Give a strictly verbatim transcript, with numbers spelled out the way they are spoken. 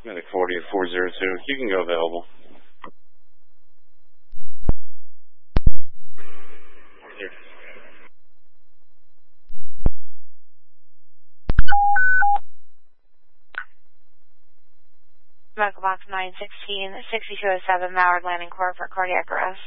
Medic forty at four zero two. You can go available. Here. Medical box nine sixteen, sixty-two oh seven, Mallard Landing Corp for cardiac arrest.